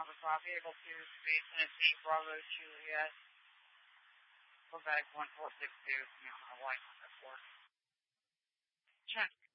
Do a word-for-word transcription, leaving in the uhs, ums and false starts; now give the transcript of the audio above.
Alpha Papa, Eagle two, Space Tennessee, Bravo Juliet, Quebec one four six two, Hawaii, four. Check.